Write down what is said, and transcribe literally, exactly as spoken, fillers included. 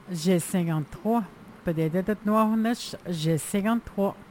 J'ai cinquante-trois. Peut-être être noir ou neuf, j'ai cinquante-trois.